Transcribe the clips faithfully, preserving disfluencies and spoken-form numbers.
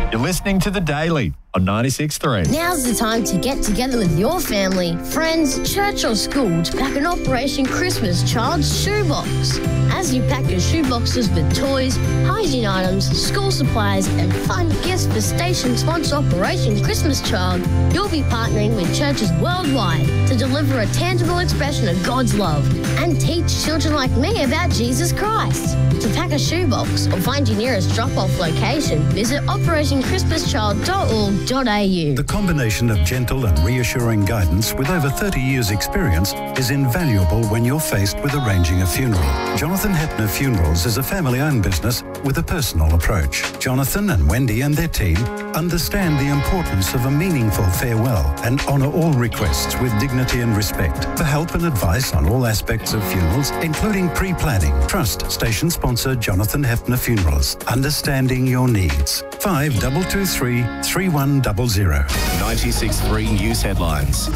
You're listening to The Daily on ninety-six point three. Now's the time to get together with your family, friends, church or school to pack an Operation Christmas Child's shoebox. As you pack your shoeboxes with toys, hygiene items, school supplies and fun gifts for station sponsor Operation Christmas Child, you'll be partnering with churches worldwide to deliver a tangible expression of God's love and teach children like me about Jesus Christ. To pack a shoebox or find your nearest drop-off location, visit operation christmas child dot org dot a u. The combination of gentle and reassuring guidance with over thirty years' experience is invaluable when you're faced with arranging a funeral. Jonathan Hepner Funerals is a family-owned business with a personal approach. Jonathan and Wendy and their team understand the importance of a meaningful farewell and honour all requests with dignity and respect. For help and advice on all aspects of funerals, including pre-planning, trust station sponsor Jonathan Hepner Funerals. Understanding your needs. five two two three, three one zero zero. ninety-six point three News Headlines.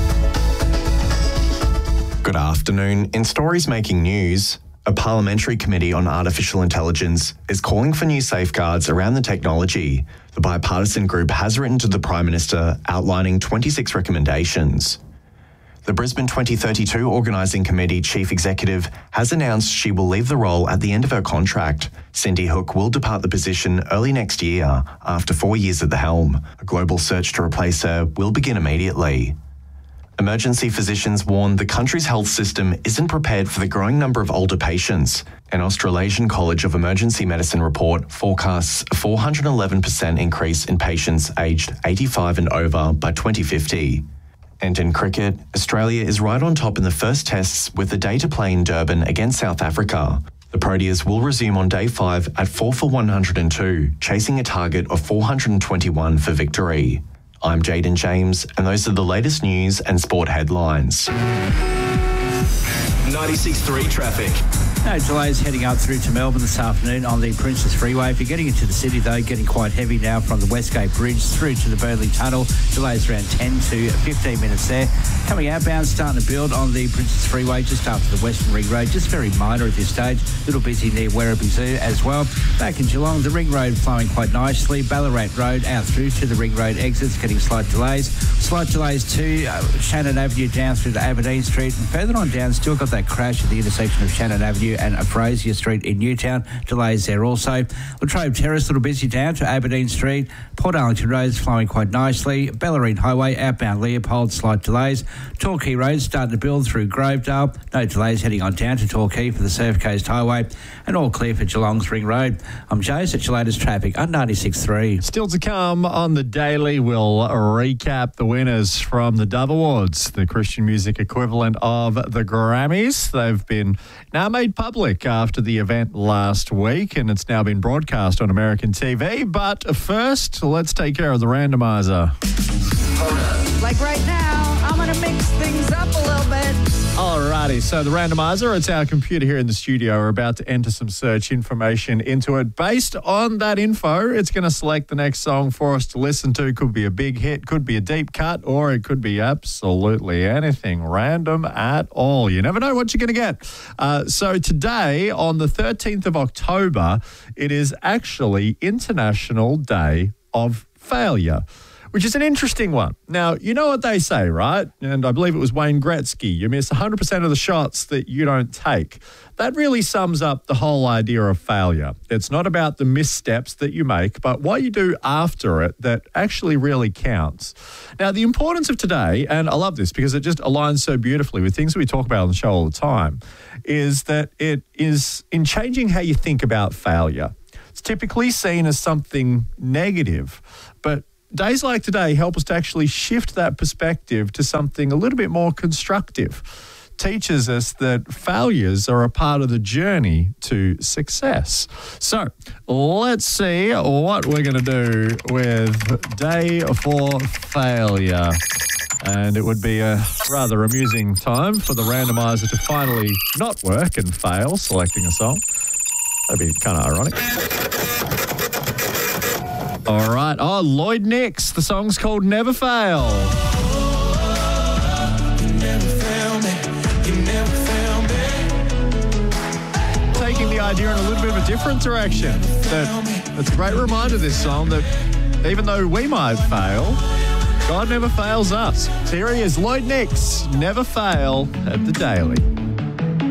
Good afternoon. In stories making news, a parliamentary committee on artificial intelligence is calling for new safeguards around the technology. The bipartisan group has written to the Prime Minister outlining twenty-six recommendations. The Brisbane twenty thirty-two Organising Committee Chief Executive has announced she will leave the role at the end of her contract. Cindy Hook will depart the position early next year after four years at the helm. A global search to replace her will begin immediately. Emergency physicians warn the country's health system isn't prepared for the growing number of older patients. An Australasian College of Emergency Medicine report forecasts a four hundred eleven percent increase in patients aged eighty-five and over by twenty fifty. And in cricket, Australia is right on top in the first tests with the day to play in Durban against South Africa. The Proteas will resume on day five at four for one hundred two, chasing a target of four hundred twenty-one for victory. I'm Jaden James, and those are the latest news and sport headlines. ninety-six point three traffic. No delays heading up through to Melbourne this afternoon on the Princess Freeway. If you're getting into the city, though, getting quite heavy now from the Westgate Bridge through to the Burnley Tunnel. Delays around ten to fifteen minutes there. Coming outbound, starting to build on the Princess Freeway just after the Western Ring Road. Just very minor at this stage. A little busy near Werribee Zoo as well. Back in Geelong, the Ring Road flowing quite nicely. Ballarat Road out through to the Ring Road exits, getting slight delays. Slight delays to uh, Shannon Avenue down through to Aberdeen Street. And further on down, still got that crash at the intersection of Shannon Avenue and Fraser Street in Newtown. Delays there also. Latrobe Terrace, a little busy down to Aberdeen Street. Port Arlington Road is flowing quite nicely. Bellarine Highway, outbound Leopold, slight delays. Torquay Road starting to build through Grovedale. No delays heading on down to Torquay for the Surf Coast Highway. And all clear for Geelong's Ring Road. I'm Jace at your latest traffic on ninety-six point three. Still to come on The Daily, we'll recap the winners from the Dove Awards, the Christian music equivalent of the Grammys. They've been now made public after the event last week, and it's now been broadcast on American T V. But first, let's take care of the randomizer. Like right now, I'm going to mix things up a little bit. Alrighty, so the randomizer, it's our computer here in the studio. We're about to enter some search information into it. Based on that info, it's going to select the next song for us to listen to. Could be a big hit, could be a deep cut, or it could be absolutely anything random at all. You never know what you're going to get. Uh, so today, on the thirteenth of October, it is actually International Day of Failure, which is an interesting one. Now, you know what they say, right? And I believe it was Wayne Gretzky. You miss one hundred percent of the shots that you don't take. That really sums up the whole idea of failure. It's not about the missteps that you make, but what you do after it that actually really counts. Now, the importance of today, and I love this because it just aligns so beautifully with things that we talk about on the show all the time, is that it is in changing how you think about failure. It's typically seen as something negative, but days like today help us to actually shift that perspective to something a little bit more constructive. Teaches us that failures are a part of the journey to success. So let's see what we're going to do with Day for Failure. And it would be a rather amusing time for the randomizer to finally not work and fail selecting a song. That'd be kind of ironic. All right. Oh, Lloyd Nix. The song's called Never Fail. You never fail me. You never fail me. Taking the idea in a little bit of a different direction. That, that's a great reminder, this song, that even though we might fail, God never fails us. So here he is, Lloyd Nix, Never Fail at the Daily.